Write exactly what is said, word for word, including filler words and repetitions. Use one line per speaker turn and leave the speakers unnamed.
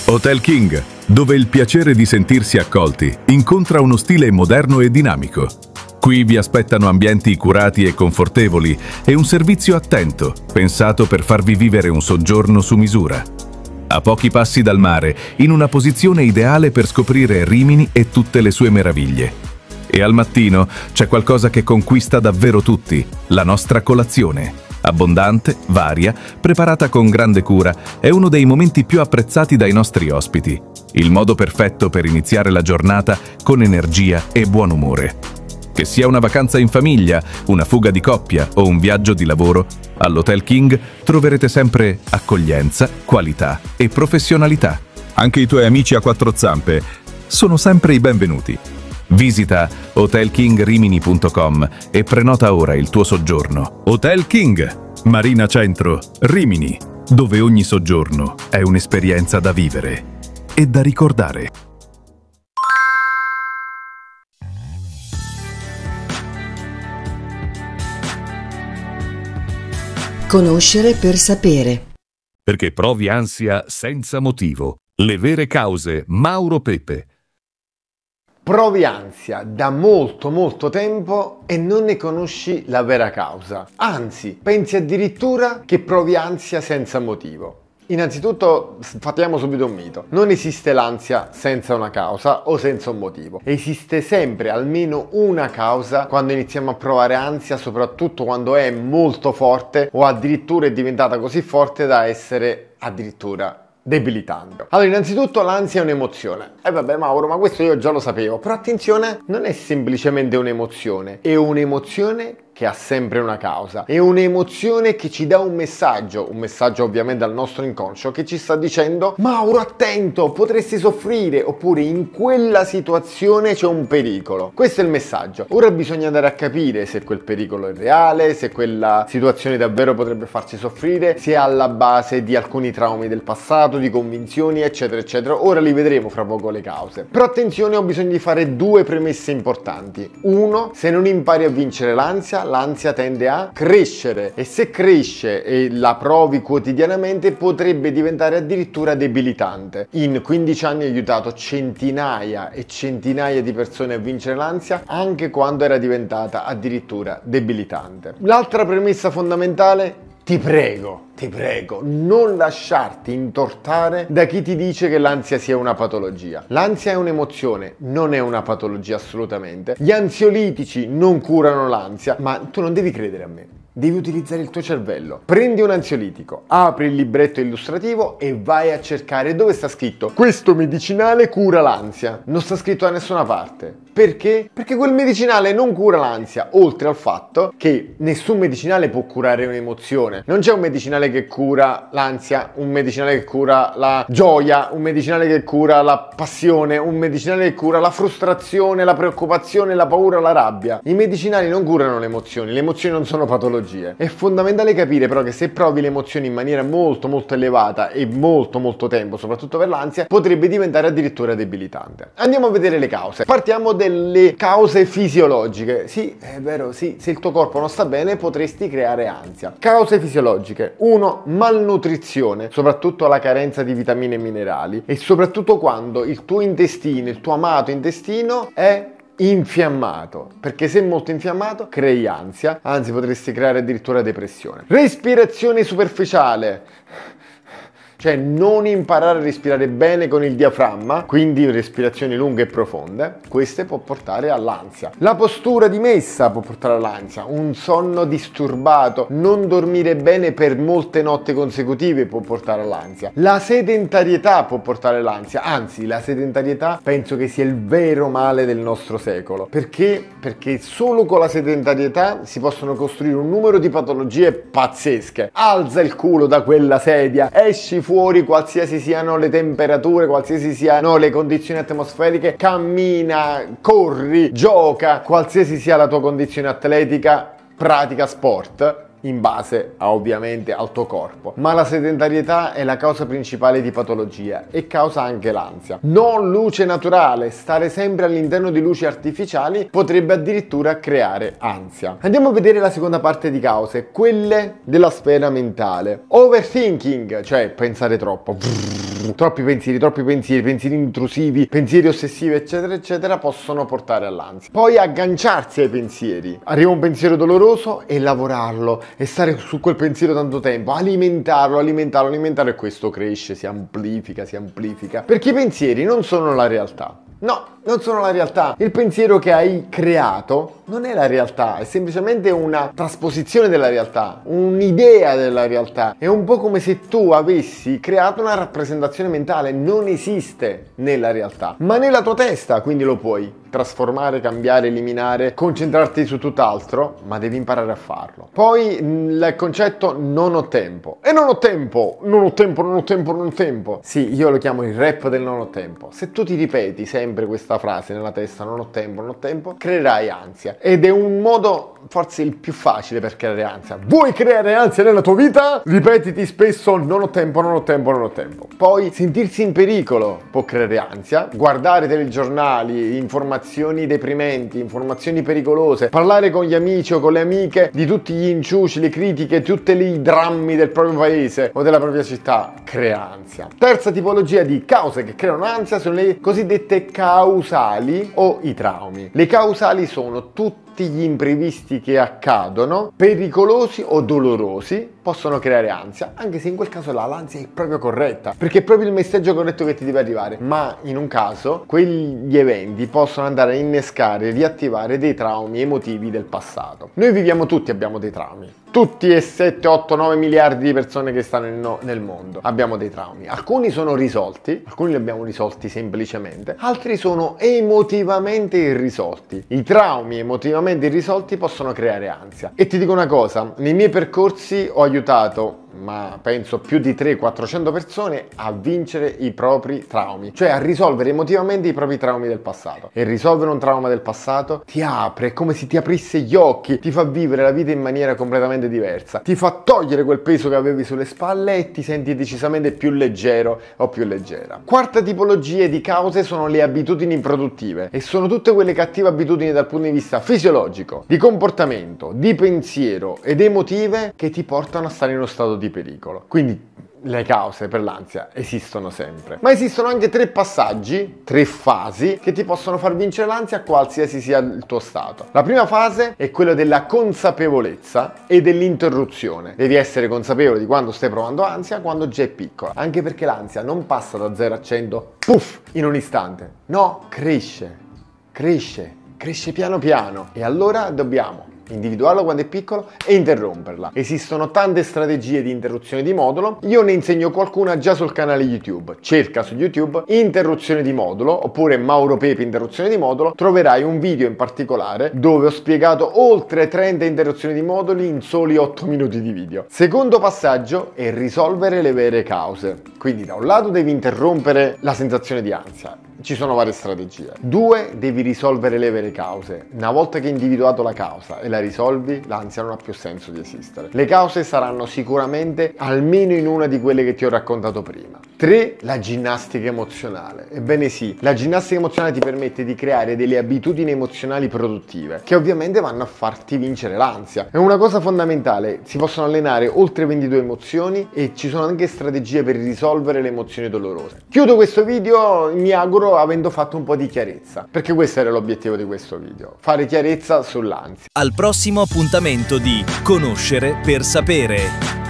Hotel King, dove il piacere di sentirsi accolti incontra uno stile moderno e dinamico. Qui vi aspettano ambienti curati e confortevoli e un servizio attento, pensato per farvi vivere un soggiorno su misura. A pochi passi dal mare, in una posizione ideale per scoprire Rimini e tutte le sue meraviglie. E al mattino c'è qualcosa che conquista davvero tutti, la nostra colazione. Abbondante, varia, preparata con grande cura, è uno dei momenti più apprezzati dai nostri ospiti. Il modo perfetto per iniziare la giornata con energia e buon umore. Che sia una vacanza in famiglia, una fuga di coppia o un viaggio di lavoro, all'Hotel King troverete sempre accoglienza, qualità e professionalità. Anche i tuoi amici a quattro zampe sono sempre i benvenuti. Visita hotel king rimini punto com e prenota ora il tuo soggiorno. Hotel King, Marina Centro, Rimini, dove ogni soggiorno è un'esperienza da vivere e da ricordare.
Conoscere per sapere.
Perché provi ansia senza motivo. Le vere cause. Mauro Pepe.
Provi ansia da molto molto tempo e non ne conosci la vera causa. Anzi, pensi addirittura che provi ansia senza motivo. Innanzitutto sfatiamo subito un mito. Non esiste l'ansia senza una causa o senza un motivo. Esiste sempre almeno una causa quando iniziamo a provare ansia, soprattutto quando è molto forte o addirittura è diventata così forte da essere addirittura debilitante. Allora, innanzitutto l'ansia è un'emozione. E eh vabbè Mauro, ma questo io già lo sapevo. Però attenzione, non è semplicemente un'emozione, è un'emozione che ha sempre una causa. È un'emozione che ci dà un messaggio, un messaggio ovviamente al nostro inconscio che ci sta dicendo: Mauro, attento, potresti soffrire, oppure in quella situazione c'è un pericolo. Questo è il messaggio. Ora bisogna andare a capire se quel pericolo è reale, se quella situazione davvero potrebbe farci soffrire, se è alla base di alcuni traumi del passato, di convinzioni, eccetera eccetera. Ora li vedremo fra poco le cause. Però attenzione, ho bisogno di fare due premesse importanti. Uno, se non impari a vincere l'ansia, l'ansia tende a crescere, e se cresce e la provi quotidianamente potrebbe diventare addirittura debilitante. In quindici anni ho aiutato centinaia e centinaia di persone a vincere l'ansia anche quando era diventata addirittura debilitante. L'altra premessa fondamentale: ti prego, ti prego, non lasciarti intortare da chi ti dice che l'ansia sia una patologia. L'ansia è un'emozione, non è una patologia assolutamente. Gli ansiolitici non curano l'ansia, ma tu non devi credere a me. Devi utilizzare il tuo cervello. Prendi un ansiolitico, apri il libretto illustrativo e vai a cercare dove sta scritto: questo medicinale cura l'ansia. Non sta scritto da nessuna parte. Perché? Perché quel medicinale non cura l'ansia, oltre al fatto che nessun medicinale può curare un'emozione. Non c'è un medicinale che cura l'ansia, un medicinale che cura la gioia, un medicinale che cura la passione, un medicinale che cura la frustrazione, la preoccupazione, la paura, la rabbia. I medicinali non curano le emozioni, le emozioni non sono patologie. È fondamentale capire però che se provi le emozioni in maniera molto molto elevata e molto molto tempo, soprattutto per l'ansia, potrebbe diventare addirittura debilitante. Andiamo a vedere le cause. Partiamo delle cause fisiologiche. Sì, è vero, sì, se il tuo corpo non sta bene potresti creare ansia. Cause fisiologiche: uno, malnutrizione, soprattutto la carenza di vitamine e minerali, e soprattutto quando il tuo intestino, il tuo amato intestino è infiammato, perché se molto infiammato crei ansia, anzi potresti creare addirittura depressione. Respirazione superficiale, cioè non imparare a respirare bene con il diaframma, quindi respirazioni lunghe e profonde, queste può portare all'ansia. La postura dimessa può portare all'ansia, un sonno disturbato, non dormire bene per molte notti consecutive può portare all'ansia. La sedentarietà può portare all'ansia, anzi la sedentarietà penso che sia il vero male del nostro secolo. Perché? Perché solo con la sedentarietà si possono costruire un numero di patologie pazzesche. Alza il culo da quella sedia, esci fuori qualsiasi siano le temperature, qualsiasi siano le condizioni atmosferiche, cammina, corri, gioca, qualsiasi sia la tua condizione atletica, pratica sport in base a, ovviamente al tuo corpo. Ma la sedentarietà è la causa principale di patologia e causa anche l'ansia. Non luce naturale, stare sempre all'interno di luci artificiali potrebbe addirittura creare ansia. Andiamo a vedere la seconda parte di cause, quelle della sfera mentale. Overthinking, cioè pensare troppo. troppi pensieri, troppi pensieri, pensieri intrusivi, pensieri ossessivi, eccetera, eccetera, possono portare all'ansia. Poi agganciarsi ai pensieri. Arriva un pensiero doloroso e lavorarlo e stare su quel pensiero tanto tempo, alimentarlo, alimentarlo, alimentarlo, e questo cresce, si amplifica, si amplifica. Perché i pensieri non sono la realtà. No, non sono la realtà. Il pensiero che hai creato non è la realtà, è semplicemente una trasposizione della realtà, un'idea della realtà. È un po' come se tu avessi creato una rappresentazione mentale, non esiste nella realtà, ma nella tua testa, quindi lo puoi trasformare, cambiare, eliminare, concentrarti su tutt'altro, ma devi imparare a farlo. Poi il concetto non ho tempo. E non ho tempo, non ho tempo, non ho tempo, non ho tempo. Sì, io lo chiamo il rap del non ho tempo. Se tu ti ripeti sempre questa frase nella testa, non ho tempo, non ho tempo, creerai ansia. Ed è un modo forse il più facile per creare ansia. Vuoi creare ansia nella tua vita? Ripetiti spesso non ho tempo, non ho tempo, non ho tempo. Poi sentirsi in pericolo può creare ansia. Guardare telegiornali, informazioni deprimenti, informazioni pericolose, parlare con gli amici o con le amiche di tutti gli inciuci, le critiche, tutti i drammi del proprio paese o della propria città crea ansia. Terza tipologia di cause che creano ansia sono le cosiddette causali o i traumi. Le causali sono tutti gli imprevisti che accadono, pericolosi o dolorosi, possono creare ansia, anche se in quel caso là l'ansia è proprio corretta, perché è proprio il messaggio corretto che ti deve arrivare. Ma in un caso quegli eventi possono andare a innescare e riattivare dei traumi emotivi del passato. Noi viviamo tutti, abbiamo dei traumi. Tutti e sette, otto, nove miliardi di persone che stanno nel, no, nel mondo abbiamo dei traumi. Alcuni sono risolti, alcuni li abbiamo risolti semplicemente, altri sono emotivamente irrisolti. I traumi emotivamente irrisolti possono creare ansia. E ti dico una cosa, nei miei percorsi ho aiutato, ma penso più di trecento quattrocento persone a vincere i propri traumi, cioè a risolvere emotivamente i propri traumi del passato. E risolvere un trauma del passato ti apre, è come se ti aprisse gli occhi, ti fa vivere la vita in maniera completamente diversa, ti fa togliere quel peso che avevi sulle spalle e ti senti decisamente più leggero o più leggera. Quarta tipologia di cause sono le abitudini improduttive, e sono tutte quelle cattive abitudini dal punto di vista fisiologico, di comportamento, di pensiero ed emotive che ti portano a stare in uno stato di pericolo. Quindi le cause per l'ansia esistono sempre, ma esistono anche tre passaggi, tre fasi che ti possono far vincere l'ansia qualsiasi sia il tuo stato. La prima fase è quella della consapevolezza e dell'interruzione. Devi essere consapevole di quando stai provando ansia, quando già è piccola, anche perché l'ansia non passa da zero a cento, puff, in un istante. No, cresce, cresce, cresce piano piano, e allora dobbiamo individuarlo quando è piccolo e interromperla. Esistono tante strategie di interruzione di modulo, io ne insegno qualcuna già sul canale YouTube. Cerca su YouTube interruzione di modulo oppure Mauro Pepe interruzione di modulo, troverai un video in particolare dove ho spiegato oltre trenta interruzioni di moduli in soli otto minuti di video. Secondo passaggio è risolvere le vere cause. Quindi da un lato devi interrompere la sensazione di ansia. Ci sono varie strategie. Due, devi risolvere le vere cause. Una volta che hai individuato la causa e la risolvi, l'ansia non ha più senso di esistere. Le cause saranno sicuramente almeno in una di quelle che ti ho raccontato prima. Tre, la ginnastica emozionale. Ebbene sì, la ginnastica emozionale ti permette di creare delle abitudini emozionali produttive, che ovviamente vanno a farti vincere l'ansia. È una cosa fondamentale, si possono allenare oltre ventidue emozioni e ci sono anche strategie per risolvere le emozioni dolorose. Chiudo questo video, mi auguro, avendo fatto un po' di chiarezza, perché questo era l'obiettivo di questo video, fare chiarezza sull'ansia.
Al prossimo appuntamento di Conoscere per sapere.